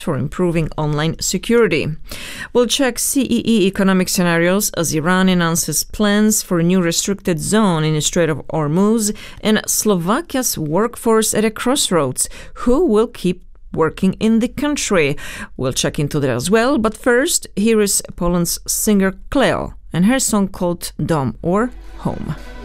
for improving online security. We'll check CEE economic scenarios as Iran announces plans for a new restricted zone in the Strait of Hormuz, and Slovakia's workforce at a crossroads. Who will keep working in the country? We'll check into that as well. But first, here is Poland's singer Cleo and her song called Dom, or Home.